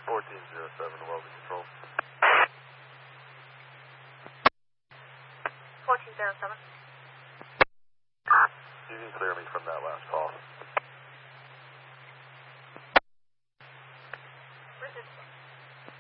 1407 to Welding Control. 1407. You can clear me from that last call.